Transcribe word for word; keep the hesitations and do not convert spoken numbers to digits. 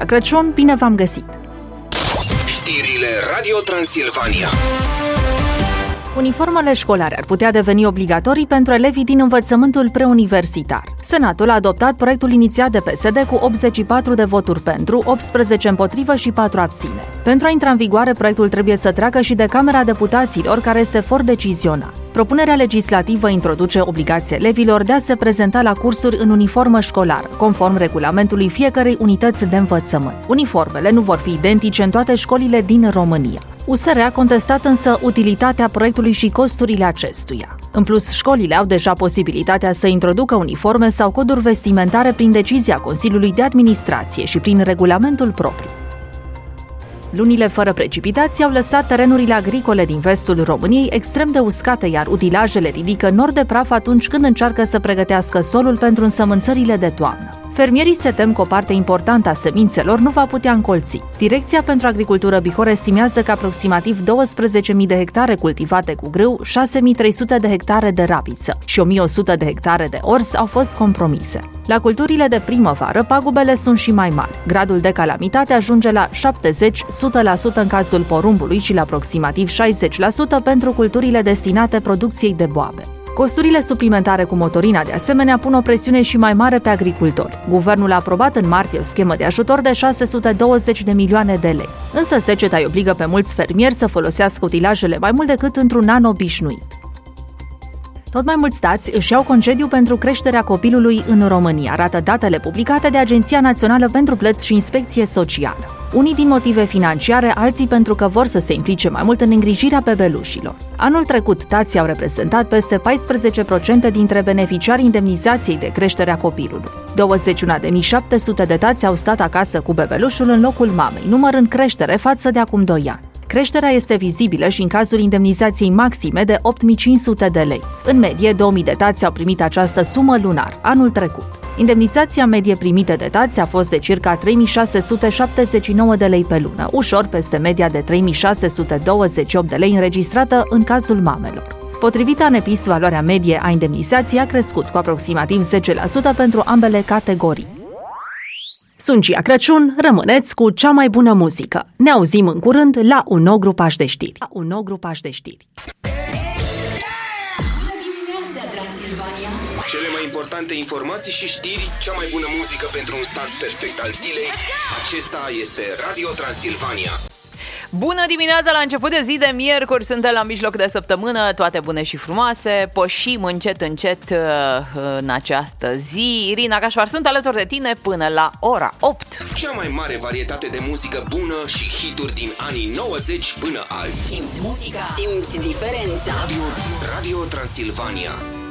Lucia Crăciun, bine v-am găsit! Știrile Radio Transilvania. Uniformele școlare ar putea deveni obligatorii pentru elevii din învățământul preuniversitar. Senatul a adoptat proiectul inițiat de P S D cu optzeci și patru de voturi pentru, optsprezece împotrivă și patru abțineri. Pentru a intra în vigoare, proiectul trebuie să treacă și de Camera Deputaților, care se vor deciziona. Propunerea legislativă introduce obligația elevilor de a se prezenta la cursuri în uniformă școlară, conform regulamentului fiecărei unități de învățământ. Uniformele nu vor fi identice în toate școlile din România. U S R a contestat însă utilitatea proiectului și costurile acestuia. În plus, școlile au deja posibilitatea să introducă uniforme sau coduri vestimentare prin decizia Consiliului de Administrație și prin regulamentul propriu. Lunile fără precipitații au lăsat terenurile agricole din vestul României extrem de uscate, iar utilajele ridică nori de praf atunci când încearcă să pregătească solul pentru însămânțările de toamnă. Fermierii se tem că o parte importantă a semințelor nu va putea încolți. Direcția pentru Agricultură Bihor estimează că aproximativ douăsprezece mii de hectare cultivate cu grâu, șase mii trei sute de hectare de rapiță și o mie o sută de hectare de ors au fost compromise. La culturile de primăvară, pagubele sunt și mai mari. Gradul de calamitate ajunge la șaptezeci la sută la sută în cazul porumbului și la aproximativ șaizeci la sută pentru culturile destinate producției de boabe. Costurile suplimentare cu motorina, de asemenea, pun o presiune și mai mare pe agricultori. Guvernul a aprobat în martie o schemă de ajutor de șase sute douăzeci de milioane de lei. Însă seceta îi obligă pe mulți fermieri să folosească utilajele mai mult decât într-un an obișnuit. Tot mai mulți tați își iau concediu pentru creșterea copilului în România, arată datele publicate de Agenția Națională pentru Plăți și Inspecție Socială. Unii din motive financiare, alții pentru că vor să se implice mai mult în îngrijirea bebelușilor. Anul trecut, tații au reprezentat peste paisprezece la sută dintre beneficiarii indemnizației de creșterea copilului. douăzeci și unu de mii șapte sute de tați au stat acasă cu bebelușul în locul mamei, număr în creștere față de acum doi ani. Creșterea este vizibilă și în cazul indemnizației maxime de opt mii cinci sute de lei. În medie, două mii de tați au primit această sumă lunar, anul trecut. Indemnizația medie primită de tați a fost de circa trei mii șase sute șaptezeci și nouă de lei pe lună, ușor peste media de trei mii șase sute douăzeci și opt de lei înregistrată în cazul mamelor. Potrivit ANEPIS, valoarea medie a indemnizației a crescut cu aproximativ zece la sută pentru ambele categorii. Sunt Lucia Crăciun, rămâneți cu cea mai bună muzică. Ne auzim în curând la un nou grupaj de știri. La un nou grupaj de știri. Bună dimineața, Transilvania! Cele mai importante informații și știri, cea mai bună muzică pentru un start perfect al zilei. Acesta este Radio Transilvania. Bună dimineața la început de zi de miercuri, suntem la mijloc de săptămână, toate bune și frumoase, pășim încet încet în această zi. Irina Cașvar sunt alături de tine până la ora opt. Cea mai mare varietate de muzică bună și hituri din anii nouăzeci până azi. Simți muzica, simți diferența. Radio, Radio Transilvania.